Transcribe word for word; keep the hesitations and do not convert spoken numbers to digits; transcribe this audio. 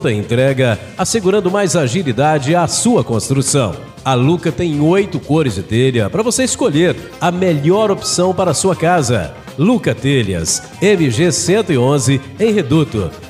entrega, assegurando mais agilidade à sua construção. A Luca tem oito cores de telha para você escolher a melhor opção para a sua casa. Luca Telhas, M G cento e onze, em Reduto.